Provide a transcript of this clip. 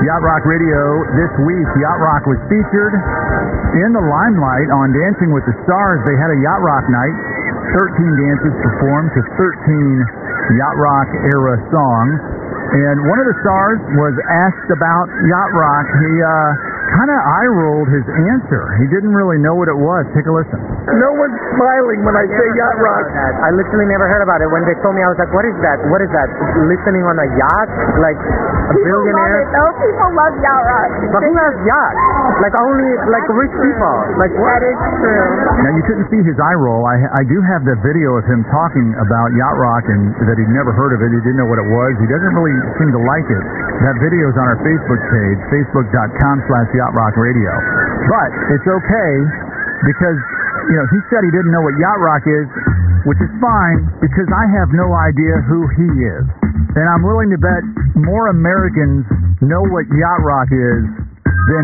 Yacht Rock Radio this week. Yacht Rock was featured in the limelight on Dancing with the Stars. They had a Yacht Rock night. 13 dancers performed to 13 Yacht Rock era songs. And one of the stars was asked about Yacht Rock. He kind of eye-rolled his answer. He didn't really know what it was. Take a listen. No one's smiling when I say Yacht Rock. I literally never heard about it. When they told me, I was like, what is that? What is that? Listening on a yacht? Like a billionaire? People love Yacht Rock. But who has yachts? Like only like rich people. Like what? That is true. Now, you couldn't see his eye roll. I do have the video of him talking about Yacht Rock and that he'd never heard of it. He didn't know what it was. He doesn't really seem to like it. That video is on our Facebook page, facebook.com/YachtRockRadio. But it's okay because, you know, he said he didn't know what Yacht Rock is, which is fine because I have no idea who he is. And I'm willing to bet more Americans know what Yacht Rock is